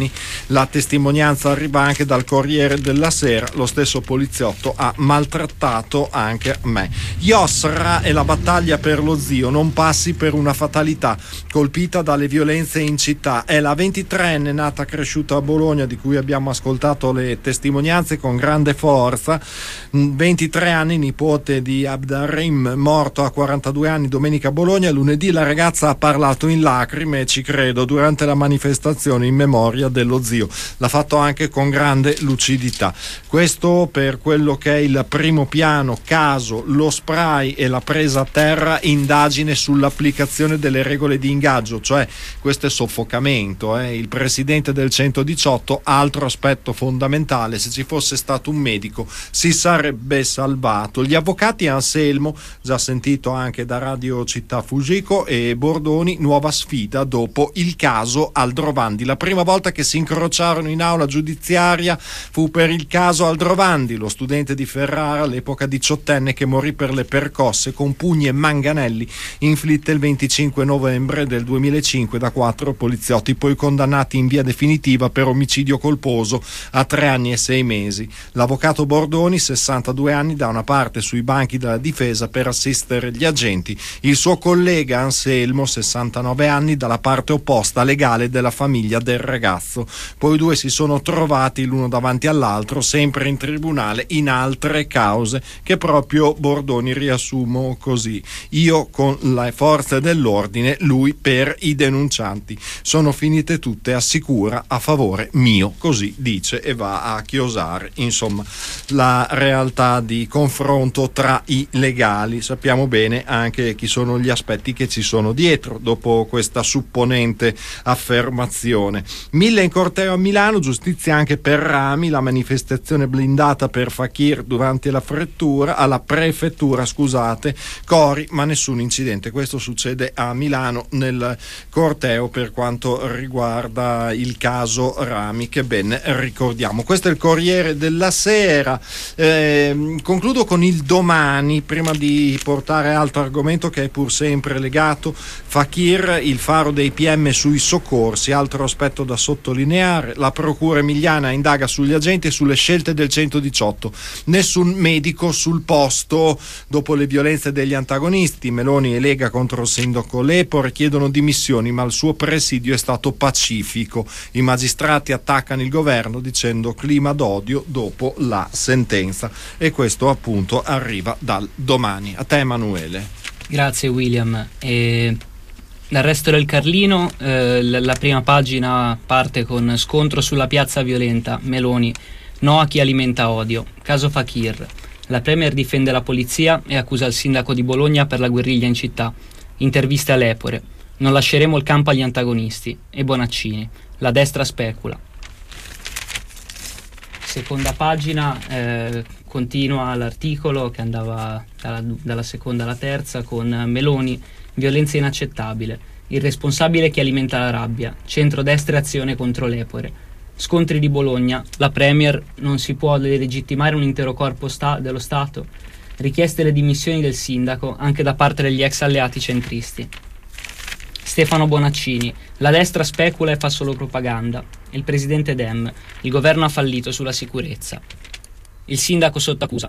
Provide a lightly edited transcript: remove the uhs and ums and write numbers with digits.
La testimonianza arriva anche dal Corriere della Sera, lo stesso poliziotto ha maltrattato anche me. Iosra e la battaglia per lo zio, non passi per una fatalità, colpita dalle violenze in città. È la 23enne nata e cresciuta a Bologna, di cui abbiamo ascoltato le testimonianze con grande forza. 23 anni, nipote di Abdarrim, morto a 42 anni domenica a Bologna. Lunedì la ragazza ha parlato in lacrime, ci credo, durante la manifestazione in memoria dello zio. L'ha fatto anche con grande lucidità. Questo per quello che è il primo piano, caso, lo spray e la presa a terra, indagine sull'applicazione delle regole di ingaggio, cioè questo è soffocamento. Il presidente del 118, altro aspetto fondamentale, se ci fosse stato un medico si sarebbe salvato. Gli avvocati Anselmo, già sentito anche da Radio Città Fugico, e Bordoni, nuova sfida dopo il caso Aldrovandi. La prima volta che si incrociarono in aula giudiziaria fu per il caso Aldrovandi, lo studente di Ferrara, all'epoca 18enne, che morì per le percosse con pugni e manganelli inflitte il 25 novembre del 2005 da 4 poliziotti, poi condannati in via definitiva per omicidio colposo a 3 anni e 6 mesi. L'avvocato Bordoni, 62 anni, da una parte sui banchi della difesa per assistere gli agenti, il suo collega Anselmo, 69 anni, dalla parte opposta legale della famiglia del ragazzo. Poi due si sono trovati l'uno davanti all'altro, sempre in tribunale, in altre cause che proprio Bordoni riassumo così: io con le forze dell'ordine, lui per i denuncianti. Sono finite tutte, assicura, a favore mio, così dice, e va a chiosare insomma la realtà di confronto tra i legali. Sappiamo bene anche chi sono gli aspetti che ci sono dietro dopo questa supponente affermazione. 1000 in corteo a Milano, giustizia anche per Rami, la manifestazione blindata per Fakir durante la prefettura, Cori, ma nessun incidente. Questo succede a Milano nel corteo per quanto riguarda il caso Rami, che ben ricordiamo. Questo è il Corriere della Sera. Concludo con il Domani, prima di portare altro argomento che è pur sempre legato. Fakir, il faro dei PM sui soccorsi, altro aspetto da sottolineare. La procura emiliana indaga sugli agenti e sulle scelte del 118. Nessun medico sul posto dopo le violenze degli antagonisti. Meloni e Lega contro il sindaco Lepore chiedono dimissioni, ma il suo presidio è stato pacifico. I magistrati attaccano il governo dicendo clima d'odio dopo la sentenza, e questo appunto arriva dal Domani. A te, Emanuele. Grazie William. Dal Resto del Carlino, la prima pagina parte con scontro sulla piazza violenta, Meloni, no a chi alimenta odio, caso Fakir. La Premier difende la polizia e accusa il sindaco di Bologna per la guerriglia in città. Interviste a Lepore, non lasceremo il campo agli antagonisti. E Bonaccini, la destra specula. Seconda pagina, continua l'articolo che andava dalla seconda alla terza con Meloni, violenza inaccettabile, il responsabile che alimenta la rabbia, centrodestra e azione contro Lepore. Scontri di Bologna, la Premier, non si può delegittimare un intero corpo dello Stato, richieste le dimissioni del sindaco anche da parte degli ex alleati centristi. Stefano Bonaccini, la destra specula e fa solo propaganda. Il presidente Dem, il governo ha fallito sulla sicurezza. Il sindaco sotto accusa,